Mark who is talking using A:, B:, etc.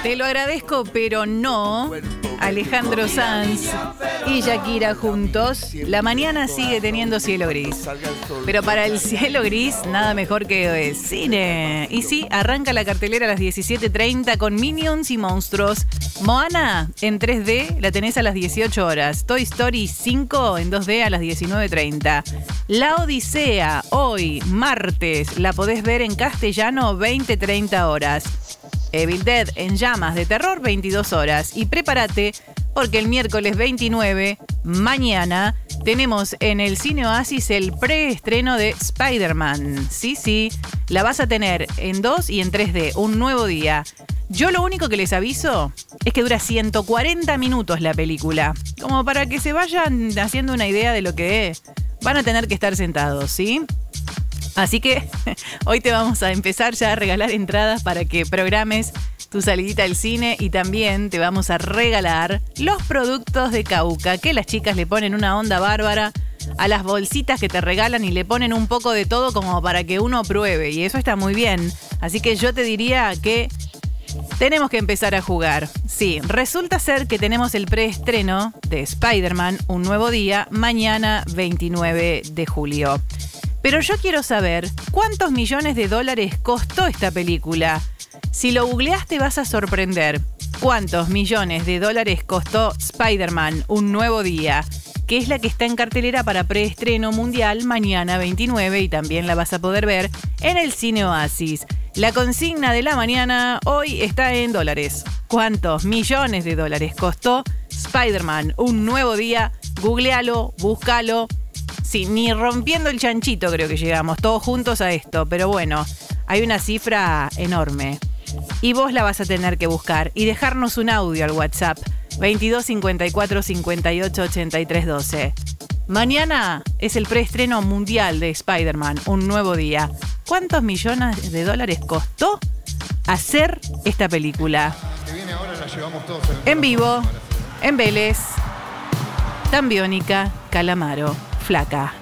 A: Te lo agradezco, pero no. Alejandro Sanz y Shakira juntos. La mañana sigue teniendo cielo gris. Pero para el cielo gris, nada mejor que cine. Y sí, arranca la cartelera a las 17:30 con Minions y monstruos. Moana en 3D la tenés a las 18 horas. Toy Story 5 en 2D a las 19:30. La Odisea, hoy, martes, la podés ver en castellano 20:30 horas. Evil Dead en llamas de terror 22 horas. Y prepárate porque el miércoles 29, mañana, tenemos en el Cine Oasis el preestreno de Spider-Man. Sí, la vas a tener en 2 y en 3D, un nuevo día. Yo lo único que les aviso es que dura 140 minutos la película. Como para que se vayan haciendo una idea de lo que van a tener que estar sentados, ¿sí? Así que hoy te vamos a empezar ya a regalar entradas para que programes tu salidita al cine y también te vamos a regalar los productos de Cauca, que las chicas le ponen una onda bárbara a las bolsitas que te regalan y le ponen un poco de todo como para que uno pruebe y eso está muy bien. Así que yo te diría que tenemos que empezar a jugar. Sí, resulta ser que tenemos el preestreno de Spider-Man, Un Nuevo Día, mañana 29 de julio. Pero yo quiero saber cuántos millones de dólares costó esta película. Si lo googleás te vas a sorprender. ¿Cuántos millones de dólares costó Spider-Man, Un Nuevo Día? Que es la que está en cartelera para preestreno mundial mañana 29 y también la vas a poder ver en el Cine Oasis. La consigna de la mañana hoy está en dólares. ¿Cuántos millones de dólares costó Spider-Man, Un Nuevo Día? Googlealo, búscalo. Sí, ni rompiendo el chanchito creo que llegamos todos juntos a esto, pero bueno, hay una cifra enorme. Y vos la vas a tener que buscar y dejarnos un audio al WhatsApp 22 54 58 83 12. Mañana es el preestreno mundial de Spider-Man, Un Nuevo Día. ¿Cuántos millones de dólares costó hacer esta película? En vivo, en Vélez, Tambiónica, Calamaro, Flaca.